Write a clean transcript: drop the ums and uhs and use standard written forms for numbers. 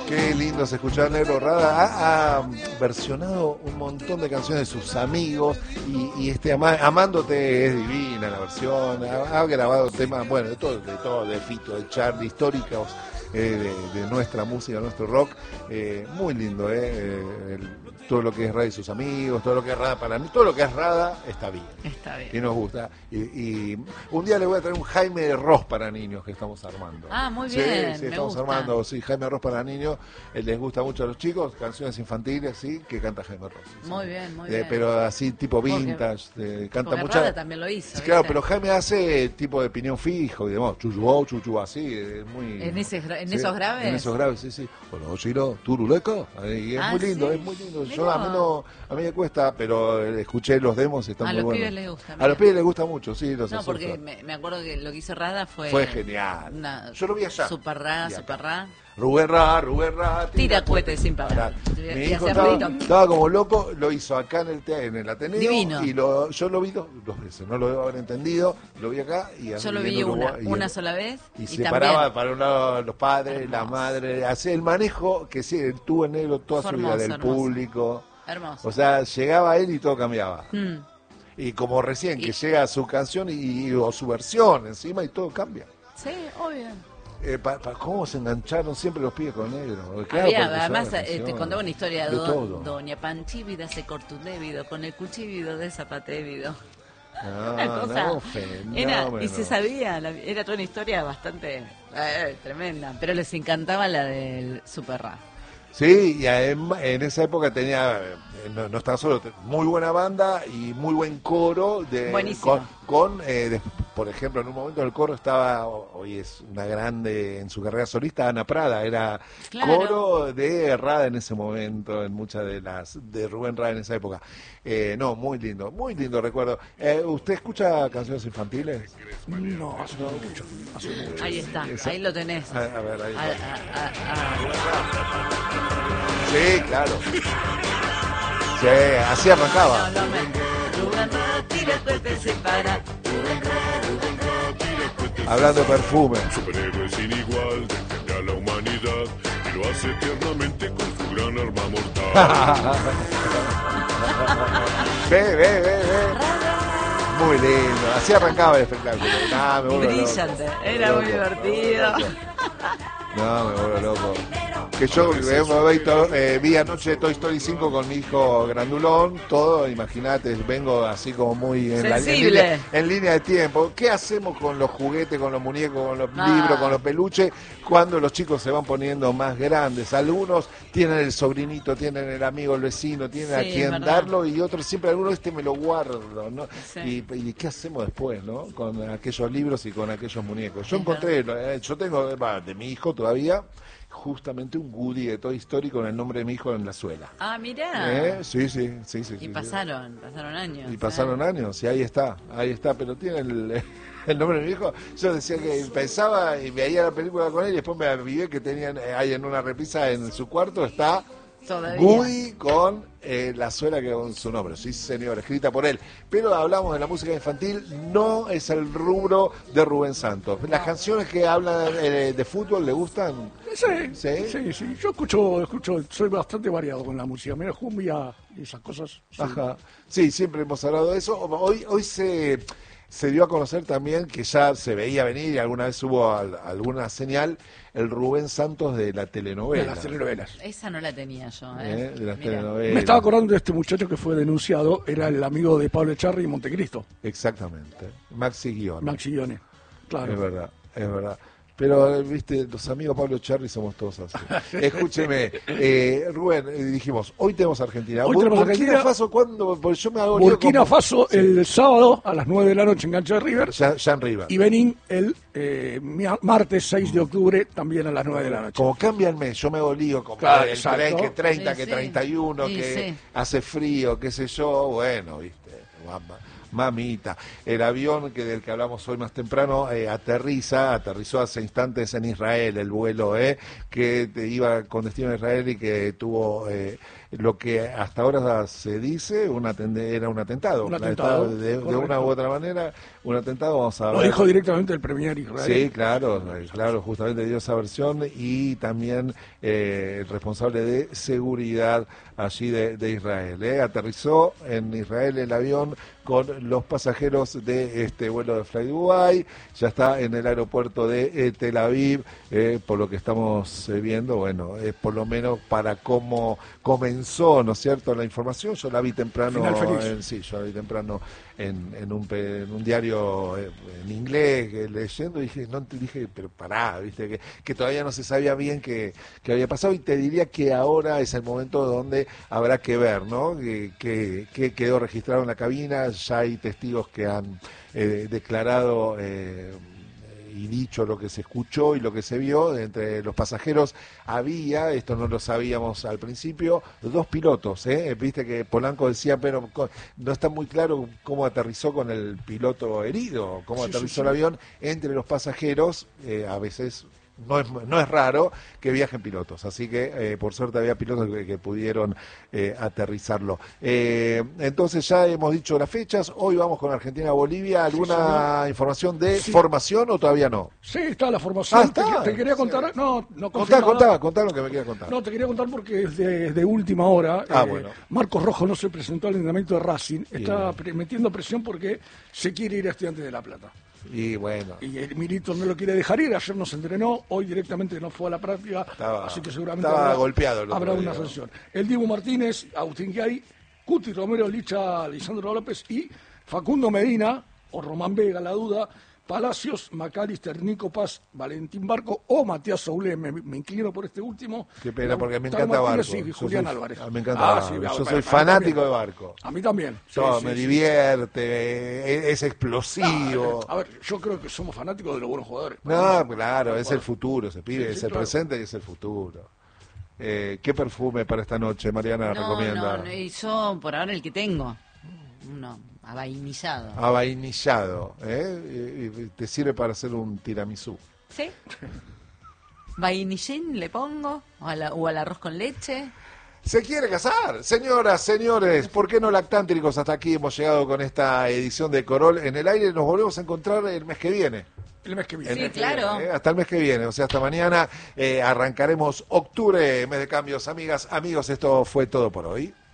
Qué lindo se escuchaba Negro Rada. Ha versionado un montón de canciones de sus amigos y Amándote es divina la versión. Ha grabado temas, bueno, de todo, de Fito, de Charlie, históricos de nuestra música, nuestro rock. Muy lindo, todo lo que es Rada y sus amigos, todo lo que es Rada para mí, todo lo que es Rada está bien. Está bien. Y nos gusta. Y un día le voy a traer un Jaime Ross para niños que estamos armando. Ah, muy bien. Sí, estamos armando, sí, Jaime Ross para niños. Les gusta mucho a los chicos, canciones infantiles, sí, que canta Jaime Ross. Sí. Muy bien, muy bien. Pero así tipo vintage, canta mucho. Rada también lo hizo. Claro, pero Jaime hace tipo de piñón fijo y demás, chuchu, así, muy... ¿En esos graves? En esos graves, sí. Bueno, Chilo, Turuleco, y es muy lindo, sí. es muy lindo. Yo, a mí me cuesta, pero escuché los demos, están muy buenos. A los pibes les gusta. A los pibes les gusta mucho, sí, los No, asustan. porque me acuerdo que lo que hizo Rada fue genial. Yo lo vi allá. Super Ra. Rubén Ra, tira cohetes sin parar. Mi hijo estaba como loco, lo hizo acá en el Ateneo. Divino. Y yo lo vi dos veces, no lo debo haber entendido, lo vi acá y yo lo vi una sola vez. Y se paraba para un lado los padres, la madre, hacía el manejo que sí, tuvo en negro toda su vida del público. Hermoso. O sea, llegaba él y todo cambiaba. Y como recién que llega su canción o su versión encima y todo cambia. Sí, obvio. ¿Cómo se engancharon siempre los pibes con negro? Además, te contaba una historia de Doña Panchívida se cortó un débido con el cuchívido de zapatévido. Y se sabía, era toda una historia bastante tremenda, pero les encantaba la del Super Ra. Sí, y además, en esa época tenía, no estaba solo, muy buena banda y muy buen coro. Por ejemplo, en un momento el coro estaba, hoy es una grande en su carrera solista, Ana Prada, era coro de Rada en ese momento, en muchas de Rubén Rada en esa época. Muy lindo recuerdo. ¿Usted escucha canciones infantiles? No, no mucho. Ahí está, ahí lo tenés. A ver, ahí sí, claro. Sí, así arrancaba. Hablando de perfume. Superhéroe sin igual, defiende a la humanidad y lo hace tiernamente con su gran arma mortal. Ve. Muy lindo, así arrancaba el espectáculo. Brillante, era muy divertido. No, me vuelvo loco. Que yo vi anoche Toy Story 5 con mi hijo grandulón, todo, imagínate, vengo así como muy en línea de tiempo. ¿Qué hacemos con los juguetes, con los muñecos, con los libros, con los peluches, cuando los chicos se van poniendo más grandes? Algunos tienen el sobrinito, tienen el amigo, el vecino, tienen a quien darlo, y otros siempre, algunos me lo guardo, ¿no? Sí. ¿Y qué hacemos después, no? Con aquellos libros y con aquellos muñecos. Yo encontré, yo tengo de mi hijo todavía, justamente un Woody de Toy Story con el nombre de mi hijo en la suela. Ah, mirá. Sí. Y pasaron años. Y pasaron años, y ahí está, pero tiene el nombre de mi hijo. Yo decía que pensaba y veía la película con él y después me avivé que tenían ahí en una repisa en su cuarto está todavía Woody con la suela que con su nombre, sí señor, escrita por él. Pero hablamos de la música infantil, no es el rubro de Rubén Santos. ¿Las canciones que hablan de fútbol le gustan? Sí. Yo escucho, soy bastante variado con la música, menos cumbia y esas cosas. Sí. Ajá. Sí, siempre hemos hablado de eso. Hoy se dio a conocer también que ya se veía venir y alguna vez hubo alguna señal, el Rubén Santos de la telenovela. De las telenovelas. Esa no la tenía yo. De las telenovelas. Me estaba acordando de este muchacho que fue denunciado, era el amigo de Pablo Echarri en Montecristo. Exactamente, Maxi Guione. Claro. Es verdad. Pero, viste, los amigos Pablo Echarri somos todos así. Escúcheme, Rubén, dijimos, hoy tenemos Argentina. ¿Burkina Faso cuándo? Porque yo me hago Burkina Faso el sábado a las 9 de la noche en cancha de River. Ya en River. Y Benín el martes 6 de octubre también a las 9 de la noche. Como cambia el mes, yo me hago lío, como claro, que 30, que 31, que hace frío, qué sé yo, bueno, viste. Mamita. El avión del que hablamos hoy más temprano aterrizó hace instantes en Israel, el vuelo que iba con destino a Israel y que tuvo lo que hasta ahora se dice era un atentado. Un atentado, de una u otra manera, un atentado. Vamos a ver. Lo dijo directamente el premier israelí. Sí, claro, justamente dio esa versión y también el responsable de seguridad allí de Israel. Aterrizó en Israel el avión con los pasajeros de este vuelo de Fly Dubai, ya está en el aeropuerto de Tel Aviv, por lo que estamos viendo, bueno, por lo menos para cómo comenzó, ¿no es cierto?, la información. Yo la vi temprano, en un diario en inglés, leyendo, dije, pero pará, viste, que todavía no se sabía bien qué había pasado, y te diría que ahora es el momento donde habrá que ver, ¿no?, que quedó registrado en la cabina. Ya hay testigos que han declarado y dicho lo que se escuchó y lo que se vio. Entre los pasajeros había, esto no lo sabíamos al principio, 2 pilotos, viste que Polanco decía, pero no está muy claro cómo aterrizó con el piloto herido, cómo aterrizó el avión. Entre los pasajeros, a veces no es raro que viajen pilotos, así que por suerte había pilotos que pudieron aterrizarlo. Entonces ya hemos dicho las fechas. Hoy vamos con Argentina-Bolivia. ¿Alguna información de formación o todavía no? Sí, está la formación. Está. Te quería contar, Contá lo que me quieras contar. No, te quería contar porque es de última hora. Bueno. Marcos Rojo no se presentó al entrenamiento de Racing, está metiendo presión porque se quiere ir a Estudiantes de La Plata. Y bueno. Y el Milito no lo quiere dejar ir. Ayer no se entrenó, hoy directamente no fue a la práctica, así que seguramente habrá una sanción. El Dibu Martínez, Agustín Giai, Cuti Romero, Licha, Lisandro López y Facundo Medina, o Román Vega, la duda, Palacios, Macalister, Nico Paz, Valentín Barco o Matías Soule. Me inclino por este último. Qué pena, porque me encanta Barco. Y Julián Álvarez. Me encanta Barco. Yo soy fanático de Barco. A mí también. Me divierte, es explosivo. A ver, yo creo que somos fanáticos de los buenos jugadores. No, claro, es el futuro, ese pibe, es el presente y es el futuro. ¿Qué perfume para esta noche, Mariana, recomienda? No, yo por ahora el que tengo. Uno avainillado. Avainillado, te sirve para hacer un tiramisú. ¿Sí? ¿Vainillín le pongo? ¿O al arroz con leche? ¿Se quiere casar? Señoras, señores, ¿por qué no lactántricos? Hasta aquí hemos llegado con esta edición de Corol en el aire. Nos volvemos a encontrar el mes que viene. El mes que viene. Sí, claro. Hasta el mes que viene, o sea, hasta mañana arrancaremos octubre, mes de cambios. Amigas, amigos, esto fue todo por hoy.